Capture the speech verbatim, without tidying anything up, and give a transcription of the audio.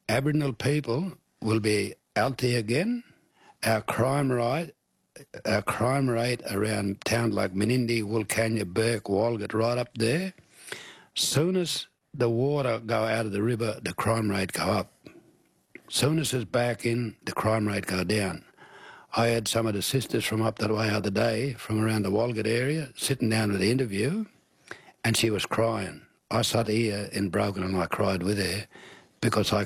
Aboriginal people will be healthy again. Our crime rate, our crime rate around towns like Menindee, Wilcannia, Burke, Walgett, right up there. Soon as the water go out of the river, the crime rate go up. Soon as it's back in, the crime rate go down. I had some of the sisters from up that way the other day, from around the Walgett area, sitting down at the interview, and she was crying. I sat here in Broken and I cried with her because I